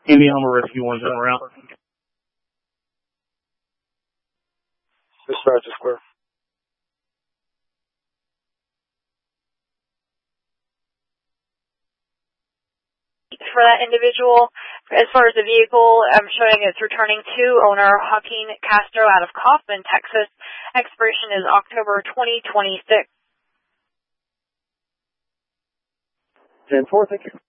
Indiana Rescue 1 turn around. Dispatch is clear. For that individual, as far as the vehicle, I'm showing it's returning to owner Joaquin Castro out of Kaufman, Texas. Expiration is October 2026. 10-4, thank you.